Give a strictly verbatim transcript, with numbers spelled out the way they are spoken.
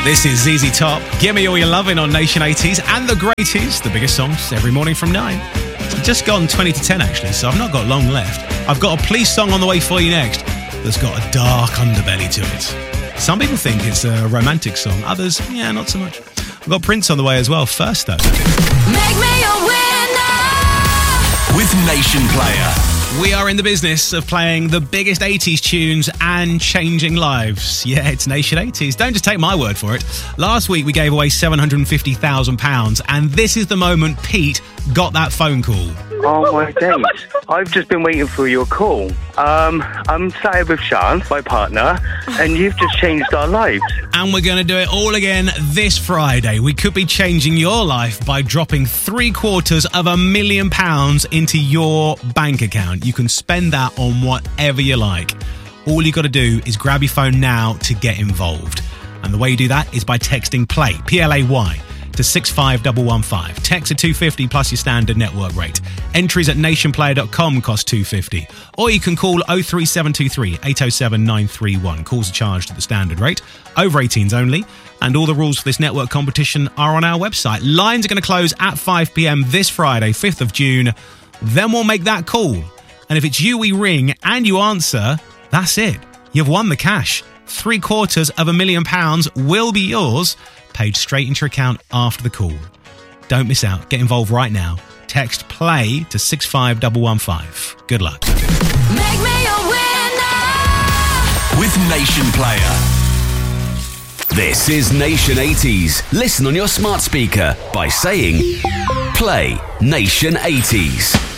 This is Z Z Top. Give me all your loving on Nation eighties and the greaties, the biggest songs every morning from nine. It's just gone twenty to ten actually, so I've not got long left. I've got a police song on the way for you next that's got a dark underbelly to it. Some people think it's a romantic song, others, yeah, not so much. I've got Prince on the way as well. First though, Make me a winner with Nation Player. We are in the business of playing the biggest eighties tunes and changing lives. Yeah, it's Nation eighties. Don't just take my word for it. Last week we gave away seven hundred fifty thousand pounds, and this is the moment Pete got that phone call. Oh my days. I've just been waiting for your call. Um, I'm sat here with Sean, my partner, and you've just changed our lives. And we're going to do it all again this Friday. We could be changing your life by dropping three quarters of a million pounds into your bank account. You can spend that on whatever you like. All you got to do is grab your phone now to get involved. And the way you do that is by texting PLAY, P L A Y, to six five one one five. Text at two fifty plus your standard network rate. Entries at nation player dot com cost two fifty. Or you can call oh three seven two three, eight oh seven, nine three one. Calls are charged at the standard rate. Over eighteens only. And all the rules for this network competition are on our website. Lines are going to close at five p.m. this Friday, fifth of June. Then we'll make that call. And if it's you we ring and you answer, that's it. You've won the cash. Three quarters of a million pounds will be yours, paid straight into your account after the call. Don't miss out. Get involved right now. Text PLAY to six five one one five. Good luck. Make me a winner with Nation Player. This is Nation eighties. Listen on your smart speaker by saying Play Nation eighties.